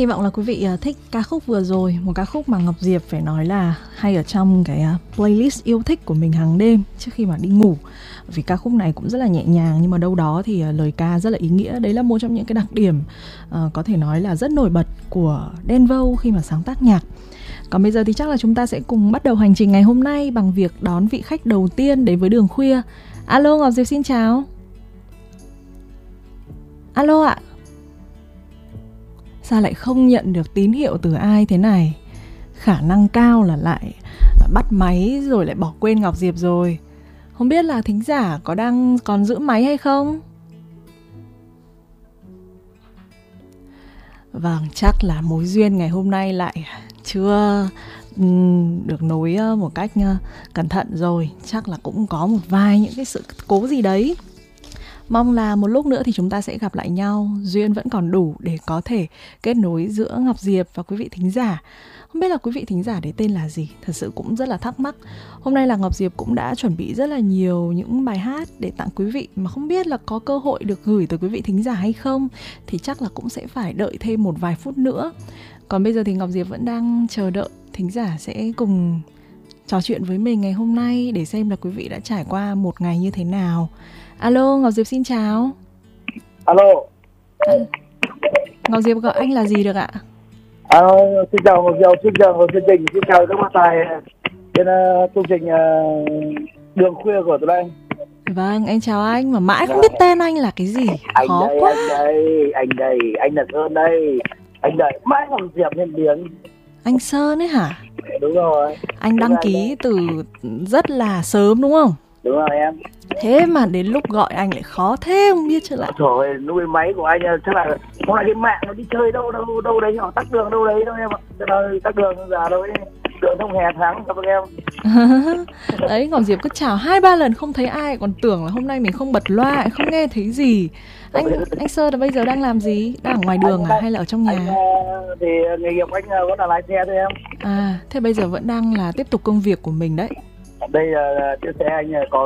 Hy vọng là quý vị thích ca khúc vừa rồi. Một ca khúc mà Ngọc Diệp phải nói là hay ở trong cái playlist yêu thích của mình hàng đêm trước khi mà đi ngủ. Vì ca khúc này cũng rất là nhẹ nhàng, nhưng mà đâu đó thì lời ca rất là ý nghĩa. Đấy là một trong những cái đặc điểm có thể nói là rất nổi bật của Đen Vâu khi mà sáng tác nhạc. Còn bây giờ thì chắc là chúng ta sẽ cùng bắt đầu hành trình ngày hôm nay bằng việc đón vị khách đầu tiên đến với Đường Khuya. Alo, Ngọc Diệp xin chào. Alo ạ. Sao lại không nhận được tín hiệu từ ai thế này? Khả năng cao là lại bắt máy rồi lại bỏ quên Ngọc Diệp rồi. Không biết là thính giả có đang còn giữ máy hay không? Vâng, chắc là mối duyên ngày hôm nay lại chưa được nối một cách cẩn thận rồi. Chắc là cũng có một vài những cái sự cố gì đấy. Mong là một lúc nữa thì chúng ta sẽ gặp lại nhau. Duyên vẫn còn đủ để có thể kết nối giữa Ngọc Diệp và quý vị thính giả. Không biết là quý vị thính giả đấy tên là gì? Thật sự cũng rất là thắc mắc. Hôm nay là Ngọc Diệp cũng đã chuẩn bị rất là nhiều những bài hát để tặng quý vị, mà không biết là có cơ hội được gửi tới quý vị thính giả hay không, thì chắc là cũng sẽ phải đợi thêm một vài phút nữa. Còn bây giờ thì Ngọc Diệp vẫn đang chờ đợi thính giả sẽ cùng trò chuyện với mình ngày hôm nay để xem là quý vị đã trải qua một ngày như thế nào. Alo, Ngọc Diệp xin chào. Alo. Ngọc Diệp gọi anh là gì được ạ? Xin chào Ngọc Diệp, xin chào chương trình, xin chào các bạn tài trên chương trình Đường Khuya của tụi anh. Vâng, anh chào anh, mà mãi không biết tên anh là cái gì. Anh khó đây, quá. anh là Sơn đây. Anh đợi mãi Ngọc Diệp lên tiếng. Anh Sơn ấy hả? Đúng rồi. Anh đăng ký từ rất là sớm đúng không? Đúng rồi em. Thế mà đến lúc gọi anh lại khó thế, không biết trở lại. Trời, nuôi máy của anh chắc là hôm nay cái mạng nó đi chơi đâu đấy, họ tắt đường đâu đấy đâu em ạ. Tắt đường giờ đâu ấy. Đường thông hè tháng các em. Đấy, Ngọc Diệp cứ chào 2-3 lần không thấy ai, còn tưởng là hôm nay mình không bật loa, không nghe thấy gì. Anh Sơn là bây giờ đang làm gì? Đang ở ngoài đường hay là ở trong nhà? Anh thì nghề nghiệp anh vẫn là lái xe thôi em. À, thế bây giờ vẫn đang là tiếp tục công việc của mình đấy. Đây là chiếc xe anh có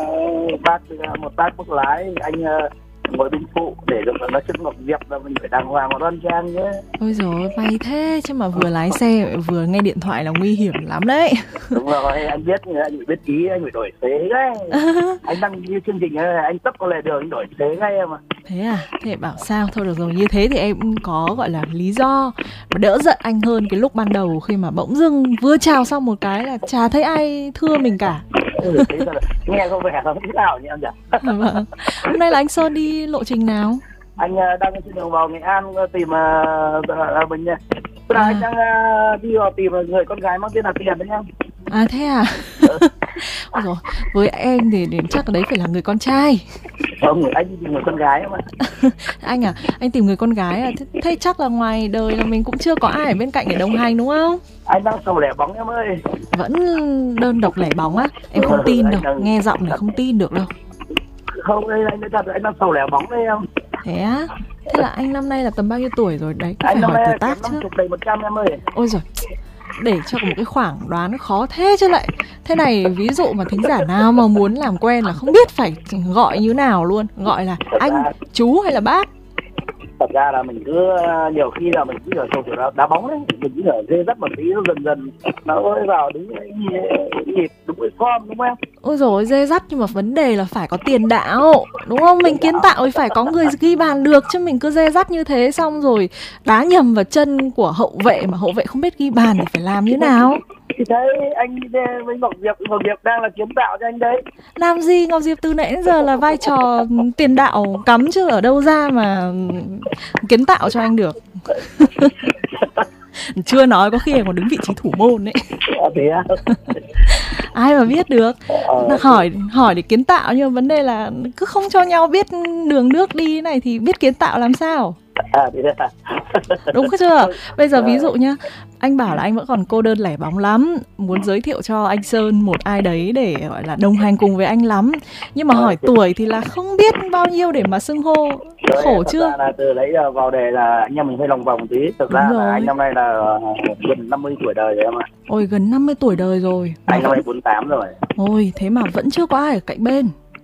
một bác bác lái, anh ngồi bên phụ để được nói chuyện Ngọc Diệp là mình phải đàng hoàng và đoan trang nhé. Ôi dồi, may thế, chứ mà vừa lái xe vừa nghe điện thoại là nguy hiểm lắm đấy. Đúng rồi, anh biết, anh phải biết ý, anh phải đổi xế đấy. Anh đăng như chương trình anh tấp con lề đường anh đổi xế ngay em ạ. Thế à, thế bảo sao, thôi được rồi, như thế thì em cũng có gọi là lý do mà đỡ giận anh hơn cái lúc ban đầu khi mà bỗng dưng vừa chào xong một cái là chả thấy ai thưa mình cả. Nghe có vẻ không thế nào nhỉ em nhỉ? Vâng. Hôm nay là anh Sơn đi lộ trình nào? Anh đang trên đường vào Nghệ An tìm mình nha. Anh đang đi vào tìm người con gái mang tên là Tiền đấy em. À thế à? Ôi dồi, với em thì chắc là đấy phải là người con trai. Không, anh đi tìm người con gái em ạ. Anh à, anh tìm người con gái à? Thế chắc là ngoài đời là mình cũng chưa có ai ở bên cạnh để đồng hành đúng không? Anh đang sầu lẻ bóng em ơi. Vẫn đơn độc lẻ bóng á? Em không tin đâu, nghe giọng này không tin được đâu. Không, anh nói thật là anh đang sầu lẻ bóng đây em. Thế á? Thế là anh năm nay là tầm bao nhiêu tuổi rồi? Đấy, phải anh hỏi tuổi tác chứ. Anh đầy 100 em ơi. Ôi giời, để cho một cái khoảng đoán khó thế chứ lại. Thế này, ví dụ mà thính giả nào mà muốn làm quen là không biết phải gọi như nào luôn. Gọi là anh, chú hay là bác? Thật ra là mình cứ nhiều khi là mình cứ ở sầu đá bóng đấy, mình cứ ở dê dắt một tí, nó dần nó vào đúng cái nhịp, đúng cái form đúng không em? Ôi dồi, dê dắt, nhưng mà vấn đề là phải có tiền đạo đúng không? Mình kiến tạo thì phải có người ghi bàn được, chứ mình cứ dê dắt như thế xong rồi đá nhầm vào chân của hậu vệ mà hậu vệ không biết ghi bàn thì phải làm như nào? Thì thấy anh với Ngọc Diệp đang là kiến tạo cho anh đấy. Làm gì, Ngọc Diệp từ nãy đến giờ là vai trò tiền đạo cắm chứ ở đâu ra mà kiến tạo cho anh được. Chưa nói có khi còn đứng vị trí thủ môn đấy. Thế à? Ai mà biết được. Hỏi để kiến tạo, nhưng mà vấn đề là cứ không cho nhau biết đường nước đi này thì biết kiến tạo làm sao? Thế à? Đúng chưa? Bây giờ ví dụ nhá, anh bảo là anh vẫn còn cô đơn lẻ bóng lắm, muốn giới thiệu cho anh Sơn một ai đấy để gọi là đồng hành cùng với anh lắm. Nhưng mà hỏi tuổi thì là không biết bao nhiêu để mà xưng hô. Khổ chưa? Là từ đấy vào đề là anh em mình hơi lòng vòng một tí. Thực ra là anh năm nay là gần 50 tuổi đời rồi em ạ. Ôi, gần 50 tuổi đời rồi. Anh năm nay 48 rồi. Ôi, thế mà vẫn chưa có ai ở cạnh bên.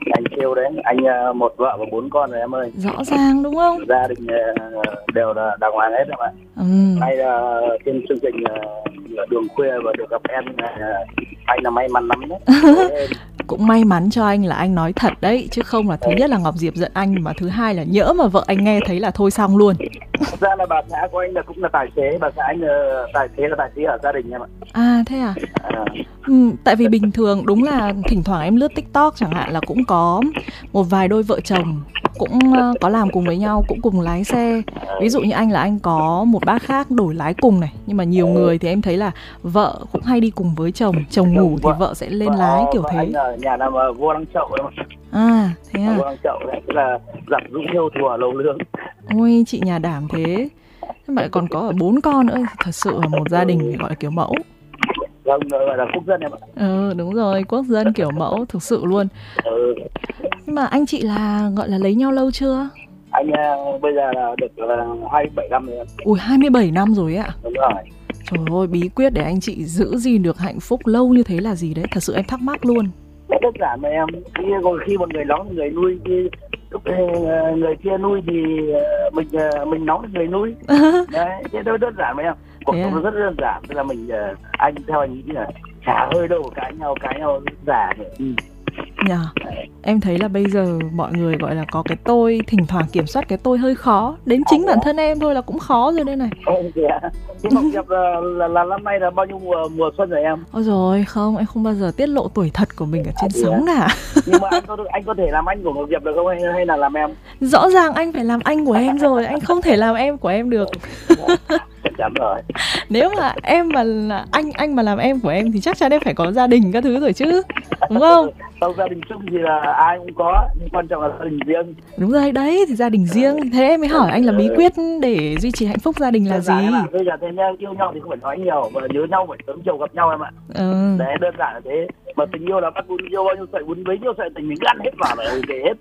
Anh siêu đấy, anh một vợ và 4 con rồi em ơi. Rõ ràng đúng không? Gia đình đều là đàng hoàng hết em ạ. Nay là trên chương trình Đường Khuya và được gặp em, anh là may mắn lắm đấy. Cũng may mắn cho anh là anh nói thật đấy, chứ không là thứ nhất là Ngọc Diệp giận anh, mà thứ hai là nhỡ mà vợ anh nghe thấy là thôi xong luôn. Thật ra là bà xã của anh là cũng là tài xế, bà xã anh tài xế ở gia đình em ạ. À thế à? Tại vì bình thường đúng là thỉnh thoảng em lướt TikTok chẳng hạn là cũng có một vài đôi vợ chồng cũng có làm cùng với nhau, cũng cùng lái xe. Ví dụ như anh là anh có một bác khác đổi lái cùng này, nhưng mà nhiều người thì em thấy là vợ cũng hay đi cùng với chồng, chồng ngủ thì vợ sẽ lên lái kiểu thế. Anh ở nhà làm vua Lăng Chậu em ạ. À thế à? Vua Lăng Chậu đấy là giặc dũng thiêu thùa lầu lương. Ôi chị nhà đảm thế. Nhưng mà còn có 4 con nữa, thật sự là một gia đình gọi là kiểu mẫu. Vâng, gọi là quốc dân em ạ. Đúng rồi, quốc dân kiểu mẫu thực sự luôn. Nhưng mà anh chị là gọi là lấy nhau lâu chưa? Anh bây giờ là được 27 năm rồi em. Ui, 27 năm rồi ạ? Đúng rồi. Trời ơi, bí quyết để anh chị giữ gìn được hạnh phúc lâu như thế là gì đấy? Thật sự em thắc mắc luôn. Rất đơn giản mà em. Khi một người nóng người nuôi, lúc người kia nuôi thì mình nóng người nuôi. Đấy, thế đơn giản mà em. Cuộc sống rất đơn giản, tức là mình anh theo anh nghĩ là chả hơi đâu cãi nhau giả nữa. Em thấy là bây giờ mọi người gọi là có cái tôi, thỉnh thoảng kiểm soát cái tôi hơi khó. Đến chính bản thân em thôi là cũng khó rồi đây này. Thế Ngọc Diệp là năm nay là bao nhiêu mùa xuân rồi em? Ôi rồi không, em không bao giờ tiết lộ tuổi thật của mình ở trên sóng cả. Nhưng mà anh có thể làm anh của Ngọc Diệp được không, hay là làm em? Rõ ràng anh phải làm anh của em rồi, anh không thể làm em của em được. Chắc chắn rồi. Nếu mà em mà là anh mà làm em của em thì chắc chắn em phải có gia đình các thứ rồi chứ, đúng không? Sau gia đình chung thì là ai cũng có, nhưng quan trọng là gia đình riêng. Đúng rồi đấy, thì gia đình riêng. Thế em mới hỏi anh là bí quyết để duy trì hạnh phúc gia đình là gì? Bây giờ thế nha, yêu nhau thì không phải nói nhiều, mà nhớ nhau phải sớm chiều gặp nhau em ạ. Đấy, đơn giản là thế. Mà tình yêu là bắt buộc yêu bao nhiêu sợi bún bấy nhiêu sợi tình mình gắn hết vào là để hết.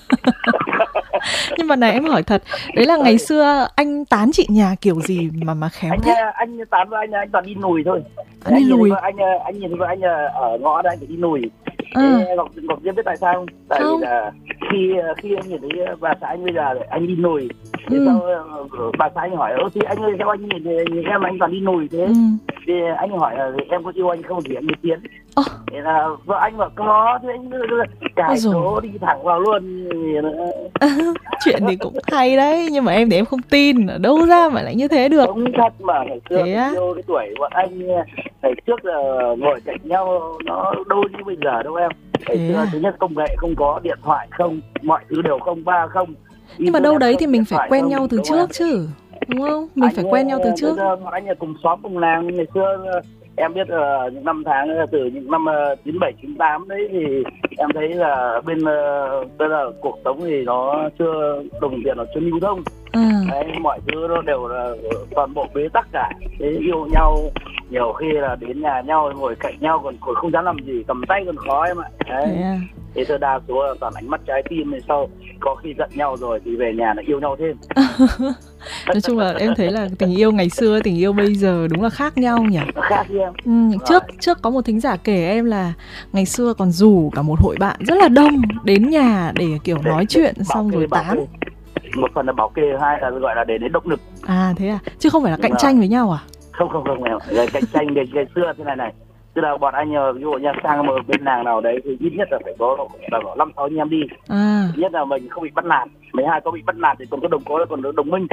Nhưng mà này em hỏi thật, đấy là ngày xưa anh tán chị nhà kiểu gì mà khéo thế? Anh tán với anh toàn đi nùi thôi. Anh đi nùi? Anh nhìn thấy anh ở ngõ đây anh phải đi nùi. Ngọc Diệp biết tại sao không? Tại vì là khi anh nhìn thấy bà xã anh bây giờ anh đi nùi. Thế sau bà xã anh hỏi thì anh ơi sao anh nhìn em anh toàn đi nùi thế? Thì anh hỏi là em có yêu anh không thì anh mới tiến. Thế là vợ anh bảo có, thì anh cài số đi thẳng vào luôn. Chuyện thì cũng hay đấy, nhưng mà em thì em không tin, ở đâu ra mà lại như thế được. Đúng thật mà, ngày xưa yêu cái tuổi bọn anh ngày trước là ngồi cạnh nhau nó đâu như bây giờ đâu em. Ngày xưa thứ nhất công nghệ không có, điện thoại không, mọi thứ đều không, ba không. Nhưng mà đâu đấy thì mình phải quen nhau từ trước chứ, đúng không? Mình phải quen nhau từ trước. Bọn anh là cùng xóm cùng làng. Ngày xưa em biết những năm tháng từ những năm 97, 98 đấy thì em thấy là bây giờ cuộc sống thì nó chưa, đồng tiền nó chưa lưu thông. Đấy, mọi thứ nó đều là toàn bộ bế tắc cả. Thế yêu nhau nhiều khi là đến nhà nhau ngồi cạnh nhau còn không dám làm gì, cầm tay còn khó em ạ. Đấy. Thế tôi đa số là toàn ánh mắt trái tim, thì sau có khi giận nhau rồi thì về nhà là yêu nhau thêm. Nói chung là em thấy là tình yêu ngày xưa, tình yêu bây giờ đúng là khác nhau nhỉ? Khác đi em. Trước có một thính giả kể em là ngày xưa còn rủ cả một hội bạn rất là đông đến nhà để kiểu nói chuyện xong rồi tán. Một phần là bảo kê, hai là gọi là để đến động lực. À thế à? Chứ không phải là cạnh tranh với nhau à? Không em. Cạnh tranh ngày xưa thế này. Tức là bọn anh ví dụ như sang một bên làng nào đấy thì ít nhất là phải có 5-6 anh em đi. Thứ nhất là mình không bị bắt nạt, mấy hai có bị bắt nạt thì còn có đồng minh.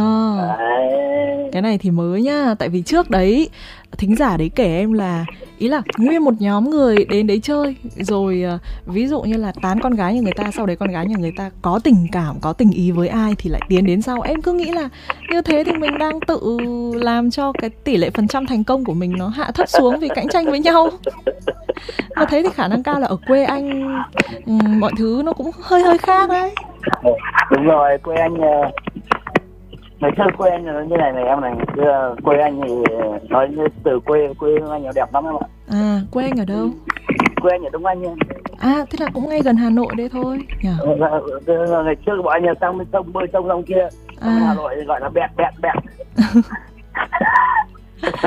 Cái này thì mới nhá, tại vì trước đấy thính giả đấy kể em là ý là nguyên một nhóm người đến đấy chơi rồi ví dụ như là tán con gái nhà người ta, sau đấy con gái nhà người ta có tình cảm, có tình ý với ai thì lại tiến đến sau. Em cứ nghĩ là như thế thì mình đang tự làm cho cái tỷ lệ phần trăm thành công của mình nó hạ thấp xuống vì cạnh tranh với nhau. Mà thấy thì khả năng cao là ở quê anh mọi thứ nó cũng hơi khác đấy. Đúng rồi, quê anh ngày xưa quê anh là như này em này. Quê anh thì nói như từ quê anh nó đẹp lắm em ạ. Quê anh ở đâu? Quê anh ở Đông Anh em. Thế là cũng ngay gần Hà Nội đấy thôi nhỉ? Ngày trước bọn anh sang bên sông bơi sông sông kia, Hà Nội gọi là bẹt.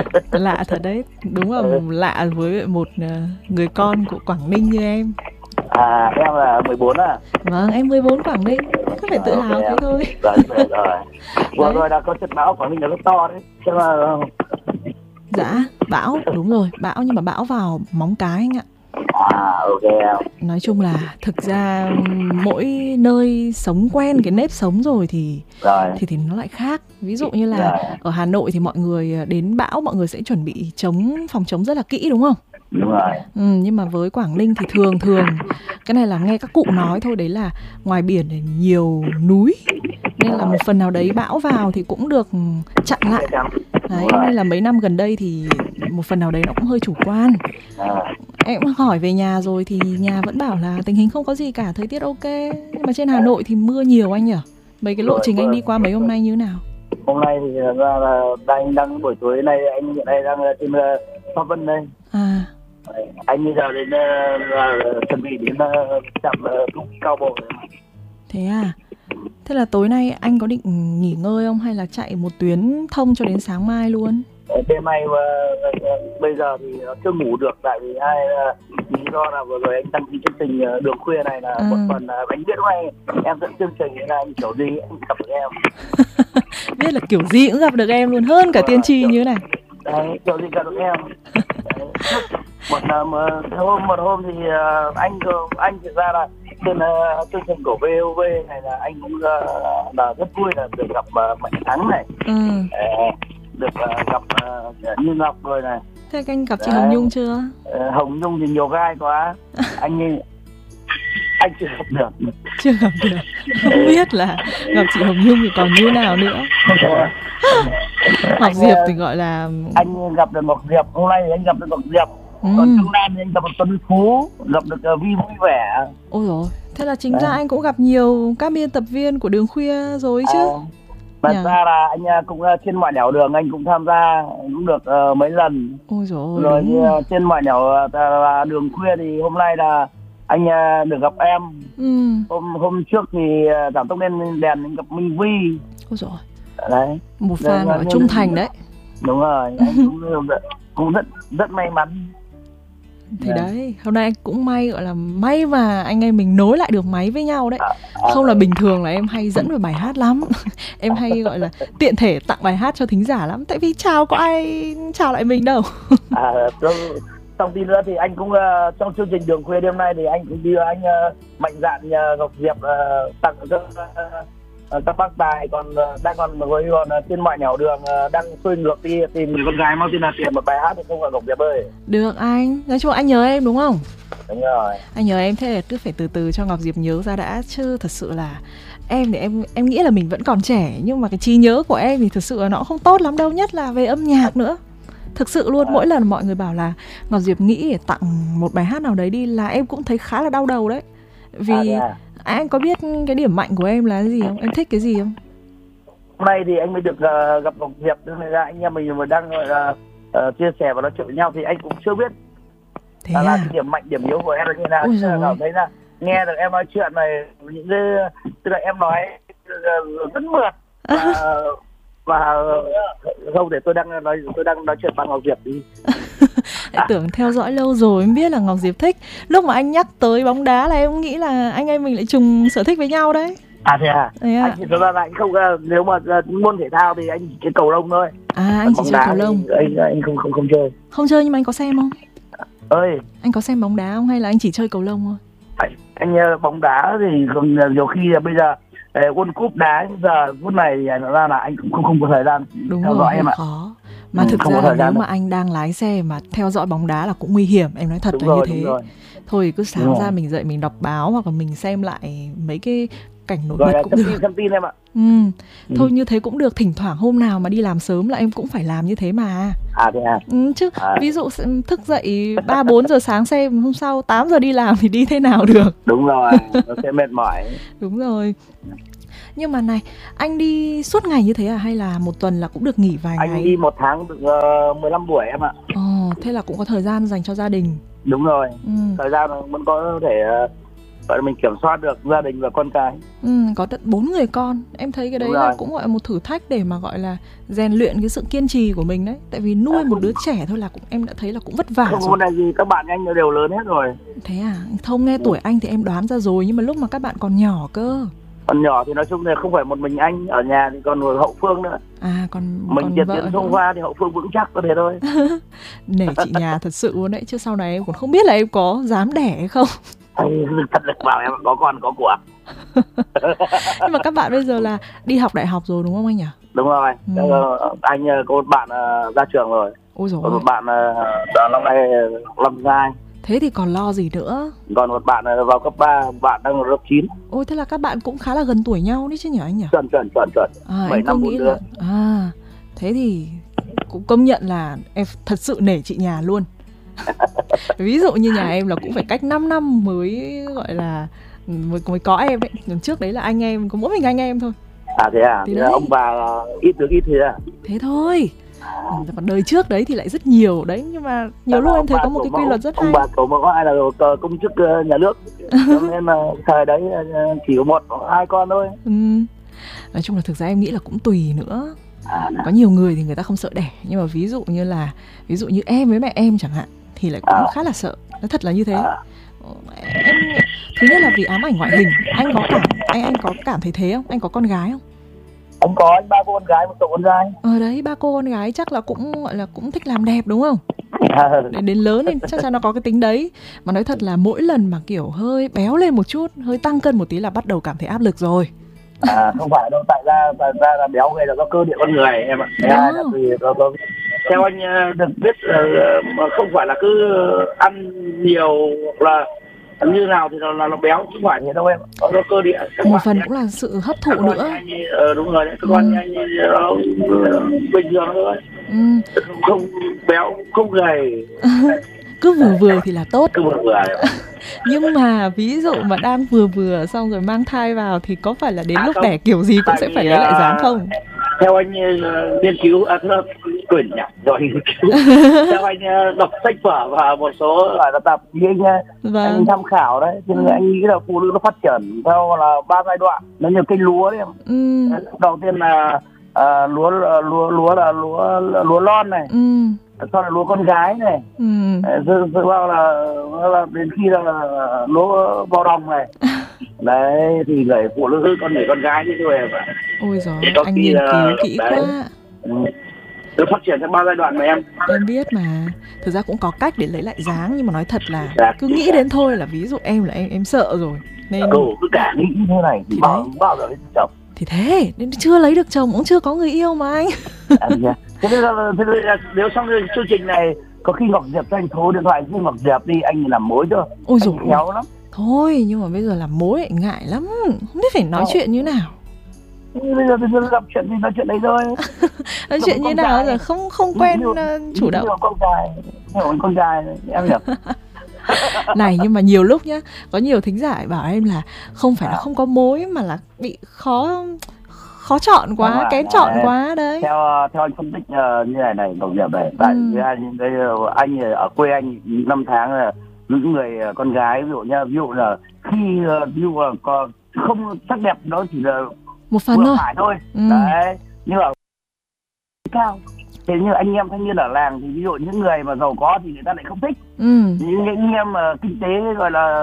Lạ thật đấy, đúng là lạ với một người con của Quảng Ninh như em. Em là 14 à? Vâng, em 14 Quảng Ninh, cứ phải tự hào thế thôi. Rồi. Vừa rồi đã có trận bão Quảng Ninh là rất to đấy. Chứ mà... Dạ, bão, đúng rồi, bão nhưng mà bão vào Móng Cái anh ạ. Ok em. Nói chung là thực ra mỗi nơi sống quen cái nếp sống rồi thì nó lại khác. Ví dụ như là ở Hà Nội thì mọi người đến bão mọi người sẽ chuẩn bị phòng chống rất là kỹ đúng không? Đúng rồi. Nhưng mà với Quảng Ninh thì thường cái này là nghe các cụ nói thôi, đấy là ngoài biển thì nhiều núi nên là một phần nào đấy bão vào thì cũng được chặn lại. Đấy, nên là mấy năm gần đây thì một phần nào đấy nó cũng hơi chủ quan. Em hỏi về nhà rồi thì nhà vẫn bảo là tình hình không có gì cả, thời tiết ok. Nhưng mà trên Hà Nội thì mưa nhiều anh nhỉ? Mấy cái lộ trình anh đi qua mấy hôm nay như nào? Hôm nay thì ra là đang buổi tối nay anh hiện nay đang trên Pháp Vân đây. Anh bây giờ đến chuẩn bị đến trạm thu phí Cao Bộ. Thế à? Thế là tối nay anh có định nghỉ ngơi không hay là chạy một tuyến thông cho đến sáng mai luôn? Đêm nay bây giờ thì chưa ngủ được, tại vì lý do là vừa rồi anh đăng ký chương trình đường khuya này là một phần anh biết hôm nay em dẫn chương trình là anh kiểu gì anh gặp được em. Biết là kiểu gì cũng gặp được em luôn, hơn cả tiên tri như thế này. Đấy, kiểu gì gặp được em. Một hôm thì anh thực ra là trên chương trình của VOV này là anh cũng là rất vui là được gặp Mạnh Thắng này, được gặp Như Ngọc rồi này. Thế anh gặp chị Hồng Nhung chưa? Hồng Nhung thì nhiều gai quá, anh chưa gặp được. Chưa gặp được. Không biết là gặp chị Hồng Nhung thì còn như nào nữa. Ngọc Diệp thì gọi là anh gặp được Ngọc Diệp, hôm nay thì anh gặp được Ngọc Diệp. Còn trong Nam thì anh gặp được Tuấn Phú, gặp được Vi vui vẻ. Ôi dồi, thế là chính ra anh cũng gặp nhiều các biên tập viên của Đường Khuya rồi chứ. Thật ra là anh cũng trên mọi nẻo đường anh cũng tham gia cũng được mấy lần. Ôi dồi, rồi trên mọi nẻo Đường Khuya thì hôm nay là anh được gặp em. Hôm trước thì giảm tốc lên đèn anh gặp Minh Vi. Ôi dồi. Đấy. Một fan trung thành đấy. Đúng rồi, anh cũng rất may mắn. Thì đấy, hôm nay anh cũng gọi là may mà anh em mình nối lại được máy với nhau đấy. Không là bình thường là em hay dẫn về bài hát lắm. Em hay gọi là tiện thể tặng bài hát cho thính giả lắm. Tại vì chào có ai chào lại mình đâu. Thông tin nữa thì anh cũng trong chương trình Đường Khuya đêm nay thì anh cũng đưa anh mạnh dạn nhờ Ngọc Diệp tặng cho các bác tài còn trên mọi nẻo đường đang xuôi ngược đi tìm con gái mang tên là Tiền một bài hát thì không phải Ngọc Diệp ơi. Được anh, nói chung anh nhớ em đúng không? Đúng rồi. Anh nhớ em, thế là cứ phải từ từ cho Ngọc Diệp nhớ ra đã, chứ thật sự là em thì em nghĩ là mình vẫn còn trẻ, nhưng mà cái trí nhớ của em thì thật sự là nó không tốt lắm đâu, nhất là về âm nhạc nữa. Thực sự luôn, mỗi lần mọi người bảo là Ngọc Diệp nghĩ để tặng một bài hát nào đấy đi là em cũng thấy khá là đau đầu đấy. Vì anh có biết cái điểm mạnh của em là cái gì không? Em thích cái gì không? Hôm nay thì anh mới được gặp Ngọc Diệp, nên là anh em mình đang gọi là chia sẻ và nói chuyện với nhau thì anh cũng chưa biết là cái điểm mạnh điểm yếu của em là như nào. Cảm thấy là nghe được em nói chuyện này, những cái tức là em nói rất mượt và không để tôi đang nói chuyện bằng Ngọc Diệp đi. Tưởng theo dõi lâu rồi em biết là Ngọc Diệp thích. Lúc mà anh nhắc tới bóng đá là em nghĩ là anh em mình lại trùng sở thích với nhau đấy. Thế à? Anh chỉ ra là anh không, nếu mà môn thể thao thì anh chỉ chơi cầu lông thôi. Anh chỉ chơi cầu lông. Anh không chơi. Không chơi nhưng mà anh có xem không? Ơi, anh có xem bóng đá không hay là anh chỉ chơi cầu lông thôi? Anh bóng đá thì nhiều khi là bây giờ World Cup đá giờ phút này thì nó ra là anh cũng không có thời gian theo dõi em ạ. Khó. Mà thực ra nếu mà anh đang lái xe mà theo dõi bóng đá là cũng nguy hiểm, em nói thật là như thế. Thôi cứ sáng ra mình dậy mình đọc báo hoặc là mình xem lại mấy cái cảnh nổi bật cũng được. Xem tin em ạ. Thôi như thế cũng được, thỉnh thoảng hôm nào mà đi làm sớm là em cũng phải làm như thế mà. Thế à? Chứ ví dụ thức dậy 3-4 giờ sáng xem, hôm sau 8 giờ đi làm thì đi thế nào được. Đúng rồi, nó sẽ mệt mỏi. Đúng rồi. Nhưng mà này, anh đi suốt ngày như thế à hay là một tuần là cũng được nghỉ vài ngày? Anh đi 1 tháng được 15 buổi em ạ. Thế là cũng có thời gian dành cho gia đình. Đúng rồi. Thời gian vẫn có thể gọi là mình kiểm soát được gia đình và con cái. Có tận 4 người con. Em thấy cái đấy là cũng gọi là một thử thách để mà gọi là rèn luyện cái sự kiên trì của mình đấy. Tại vì nuôi một đứa trẻ thôi là em đã thấy là cũng vất vả rồi. Không có gì, các bạn anh đều lớn hết rồi. Thế à? Không, nghe tuổi anh thì em đoán ra rồi, nhưng mà lúc mà các bạn còn nhỏ cơ. Còn nhỏ thì nói chung là không phải một mình anh ở nhà, thì còn người hậu phương nữa. Còn mình còn diệt vợ tiến xông pha thì hậu phương vững chắc, có thế thôi. Nể chị nhà thật sự luôn đấy, chứ sau này em còn không biết là em có dám đẻ hay không. Thật lực bảo em có con có của. Nhưng mà các bạn bây giờ là đi học đại học rồi đúng không anh nhỉ? Đúng rồi. Anh có một bạn ra trường rồi. Ôi dồi, còn một bạn năm nay lâm giai. Thế thì còn lo gì nữa. Còn một bạn vào cấp 3, bạn đang ở lớp 9. Ôi, thế là các bạn cũng khá là gần tuổi nhau đấy chứ nhỉ anh nhỉ? Chuẩn. 7 năm nghĩ là thế thì cũng công nhận là em thật sự nể chị nhà luôn. Ví dụ như nhà em là cũng phải cách 5 năm mới gọi là mới có em ấy. Lần trước đấy là anh em, có mỗi mình anh em thôi. Thế à? Thì ông bà ít được ít thì à? Thế thôi. Còn đời trước đấy thì lại rất nhiều đấy, nhưng mà nhiều lúc em thấy có một cái quy luật rất hay. Ông bà cậu mà có ai là công chức nhà nước, nên là thời đấy chỉ có 1-2 con thôi. Nói chung là thực ra em nghĩ là cũng tùy nữa. Có nhiều người thì người ta không sợ đẻ, nhưng mà ví dụ như em với mẹ em chẳng hạn thì lại cũng khá là sợ. Nó thật là như thế. Em, thứ nhất là vì ám ảnh ngoại hình. Anh có cảm thấy thế không? Anh có con gái không? Anh có, anh 3 cô con gái, 1 cậu con trai. Đấy, 3 cô con gái chắc là cũng gọi là cũng thích làm đẹp đúng không? Đến lớn thì chắc chắn nó có cái tính đấy. Mà nói thật là mỗi lần mà kiểu hơi béo lên một chút, hơi tăng cân một tí là bắt đầu cảm thấy áp lực rồi. Không phải đâu, tại ra là béo gầy là do cơ địa con người em ạ. Theo anh được biết mà không phải là cứ ăn nhiều là như nào thì nó béo, không phải thế đâu em. Có cơ địa. Một phần cũng là sự hấp thụ nữa. Đúng rồi đấy, các con anh bình thường thôi. Không béo, không gầy. Cứ vừa thì là tốt. Cứ vừa. Nhưng mà ví dụ mà đang vừa xong rồi mang thai vào thì có phải là đến lúc đẻ kiểu gì cũng sẽ phải lấy lại dáng không? Theo anh nghiên cứu quyển nhỉ, rồi theo anh đọc sách vở và một số là tạp chí anh tham khảo đấy, thì anh nghĩ là phụ nữ nó phát triển theo là 3 giai đoạn. Nó như cây lúa đấy em. Đầu tiên là lúa lon này, sau là lúa con gái này, sau là đến khi là lúa vào đồng này. Đấy thì người phụ nữ con gái như thôi mà. Ôi giời, anh nghiên cứu kỹ quá. Nó phát triển theo 3 giai đoạn mà em. Em biết mà. Thực ra cũng có cách để lấy lại dáng, nhưng mà nói thật là cứ nghĩ đến thôi là ví dụ em là em sợ rồi. Nên cứ cả nghĩ như thế này thì bao giờ lấy chồng. Thì thế, đến chưa lấy được chồng cũng chưa có người yêu mà anh. Thế nên là nếu xong chương trình này có khi Ngọc Diệp cho anh số điện thoại, khi Ngọc Diệp đi anh làm mối cho. Ôi dồi, khéo lắm. Thôi nhưng mà bây giờ làm mối ngại lắm, không biết phải nói chuyện như nào. Bây giờ gặp chuyện thì nói chuyện đấy thôi. Nói chuyện như nào giờ không quen chủ động. Con trai em hiểu. Này nhưng mà nhiều lúc nhá, có nhiều thính giả bảo em là không phải là không có mối mà là bị khó chọn quá, kén chọn quá đấy. Theo anh phân tích như này Ngọc Diệp này, tại vì anh ở quê anh 5 tháng là những người con gái ví dụ là khi còn không sắc đẹp đó chỉ là một phần thôi. Đấy, nhưng mà cao. Thế như anh em thanh niên ở làng thì ví dụ những người mà giàu có thì người ta lại không thích. Những anh em mà kinh tế gọi là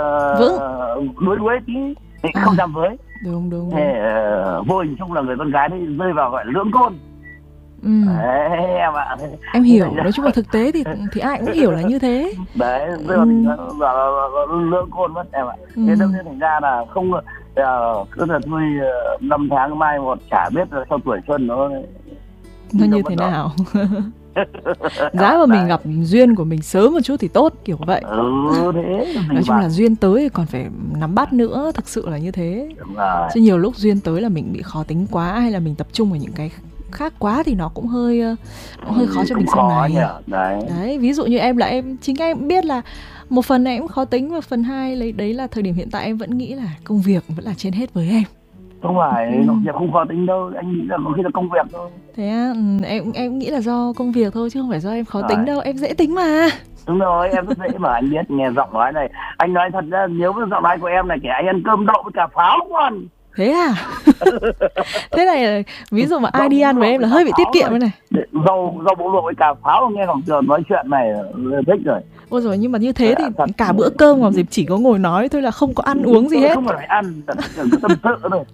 đuối tí thì không dám với. Đúng. Vô hình chung là người con gái rơi vào gọi là lưỡng côn. Đấy, em ạ. Em hiểu, nói chung là thực tế thì ai cũng hiểu là như thế. Đấy, rơi vào lưỡng côn mất em ạ. Thế nên thành ra là không cứ là thôi 5 tháng mai một chả biết là sau tuổi xuân nó như thế nào. Giá mà mình gặp duyên của mình sớm một chút thì tốt, kiểu vậy. Thế nói chung là duyên tới thì còn phải nắm bắt nữa, thực sự là như thế. Chứ nhiều lúc duyên tới là mình bị khó tính quá, hay là mình tập trung vào những cái khác quá thì nó cũng hơi khó cho mình sau này. Đấy, ví dụ như em là chính em biết là một phần này em khó tính, và phần hai đấy là thời điểm hiện tại em vẫn nghĩ là công việc vẫn là trên hết với em. Không phải Ừ. nó việc không khó tính đâu, anh nghĩ là có khi là công việc thôi. Thế á, em nghĩ là do công việc thôi chứ không phải do em khó tính Rồi. đâu, em dễ tính mà. Đúng rồi, em rất dễ mà, anh biết nghe giọng nói này. Anh nói thật ra nếu với giọng nói của em này kể anh ăn cơm đậu với cà pháo luôn. Thế à? Thế này là, ví dụ mà ai Rau đi muống ăn với luộc em là cà hơi bị tiết pháo kiệm thôi. đây này. Rau muống luộc với cà pháo nghe Ngọc Tường nói chuyện này là thích rồi. Ôi rồi, nhưng mà như thế thì Thật. cả bữa cơm Ngọc Diệp chỉ có ngồi nói thôi, là không có ăn uống gì hết. Không phải ăn, đừng có tâm sự thôi.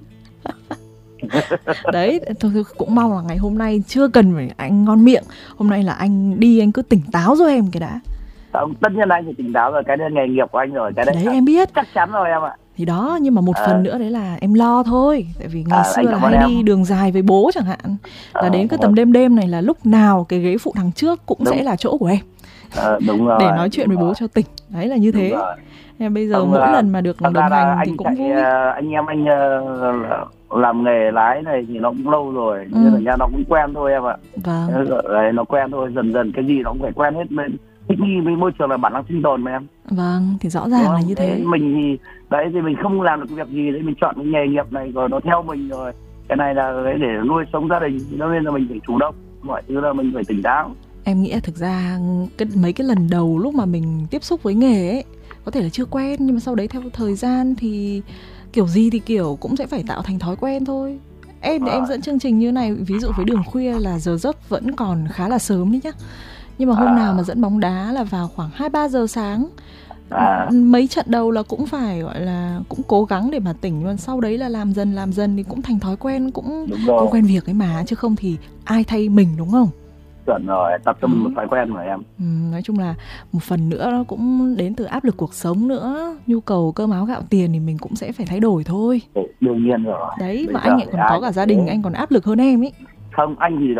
Đấy, thôi cũng mong là ngày hôm nay chưa cần phải anh ngon miệng. Hôm nay là anh đi anh cứ tỉnh táo giúp em cái đã. Tất nhiên là anh phải tỉnh táo rồi, cái đấy là nghề nghiệp của anh rồi, cái đấy Đấy em biết. chắc chắn rồi em ạ. Thì đó, nhưng mà một phần nữa đấy là em lo thôi. Tại vì ngày xưa anh là cảm ơn hay em. đi đường dài với bố chẳng hạn, là đến cái tầm đêm này là lúc nào cái ghế phụ đằng trước cũng Đúng. sẽ là chỗ của em. Đúng rồi. Để nói chuyện với bố cho tỉnh. Đấy là như thế. Em bây giờ mỗi lần mà được đồng hành thì cũng vui. Anh em anh làm nghề lái này thì nó cũng lâu rồi, nên là nhà nó cũng quen thôi em ạ. Vâng. Đấy, nó quen thôi, dần dần cái gì nó cũng phải quen hết. Mình thích nghi với môi trường là bản năng sinh tồn mà em. Vâng, thì rõ ràng là như thế. Mình thì đấy thì mình không làm được việc gì đấy, mình chọn cái nghề nghiệp này rồi nó theo mình rồi. Cái này là cái để nuôi sống gia đình, nên là mình phải chủ động, mọi thứ là mình phải tỉnh táo. Em nghĩ là thực ra mấy cái lần đầu lúc mà mình tiếp xúc với nghề ấy, có thể là chưa quen, nhưng mà sau đấy theo thời gian thì kiểu gì thì kiểu cũng sẽ phải tạo thành thói quen thôi. Em dẫn chương trình như này, ví dụ với đường khuya là giờ giấc vẫn còn khá là sớm đấy nhá. Nhưng mà hôm nào mà dẫn bóng đá là vào khoảng 2-3 giờ sáng. Mấy trận đầu là cũng phải gọi là cũng cố gắng để mà tỉnh, nhưng mà sau đấy là làm dần thì cũng thành thói quen, cũng quen việc ấy mà, chứ không thì ai thay mình, đúng không? Chuẩn rồi, tập cho mình một thói quen rồi em. Nói chung là một phần nữa nó cũng đến từ áp lực cuộc sống nữa, nhu cầu cơm áo gạo tiền thì mình cũng sẽ phải thay đổi thôi. Đương nhiên rồi. Đấy, mà anh lại còn có cả gia đình, anh còn áp lực hơn em ấy. Không, anh thì